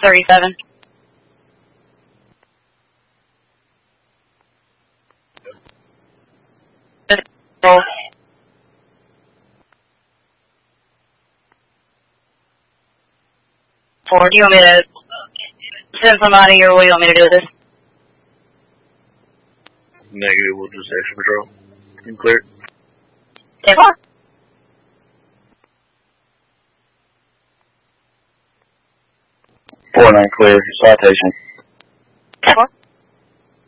37. Roll. 4. Do you want me to send somebody, or what do you want me to do with this? Negative, we'll just extra patrol. You clear. 10-4. Four 9 clear. Citation. 10-4.